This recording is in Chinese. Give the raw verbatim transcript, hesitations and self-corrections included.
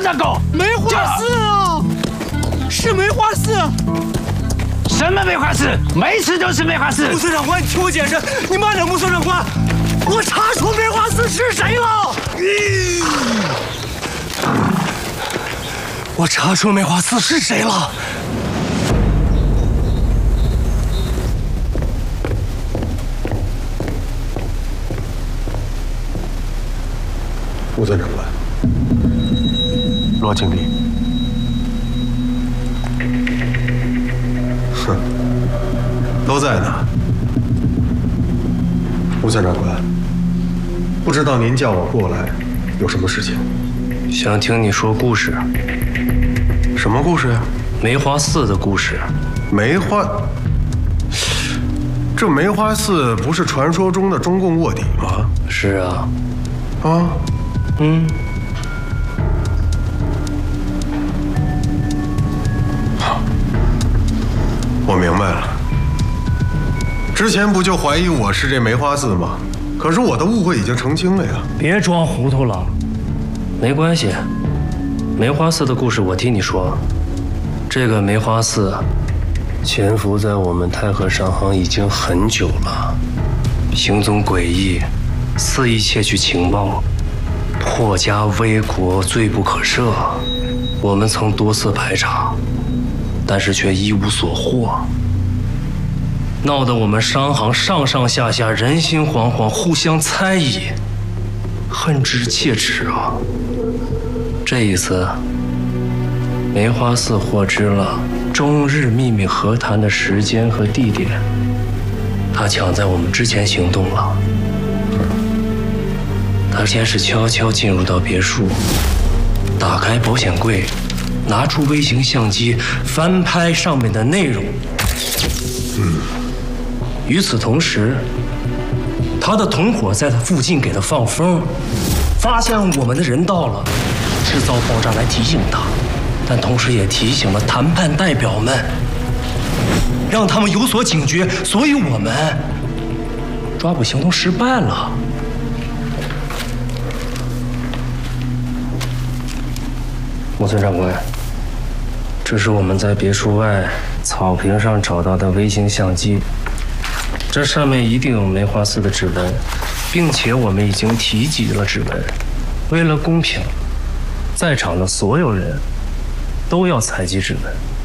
这个？ 梅花寺啊，是梅花寺。 什么梅花寺？每次都是梅花寺。 木村长官，你听我解释，你慢点，木村长官，我查出梅花寺是谁了。我查出梅花寺是谁了。 木村长官，罗经理，哼，都在呢。木村长官，不知道您叫我过来有什么事情？ 想听你说故事。 什么故事呀？ 梅花寺的故事。 梅花，这梅花寺不是传说中的中共卧底吗？ 是啊。 啊。 嗯， 好，我明白了。之前不就怀疑我是这梅花寺吗？可是我的误会已经澄清了呀。 别装糊涂了，没关系。梅花寺的故事我替你说。这个梅花寺潜伏在我们太和商行已经很久了，行踪诡异，肆意窃取情报。 破家危国，罪不可赦。我们曾多次排查，但是却一无所获，闹得我们商行上上下下人心惶惶，互相猜疑，恨之切齿啊！这一次，梅花寺获知了中日秘密和谈的时间和地点，他抢在我们之前行动了。 他先是悄悄进入到别墅，打开保险柜，拿出微型相机翻拍上面的内容。 嗯。 与此同时，他的同伙在他附近给他放风，发现我们的人到了，制造爆炸来提醒他，但同时也提醒了谈判代表们，让他们有所警觉。所以我们抓捕行动失败了。 木村长官，这是我们在别墅外草坪上找到的微型相机，这上面一定有梅花寺的指纹，并且我们已经提及了指纹。为了公平，在场的所有人都要采集指纹。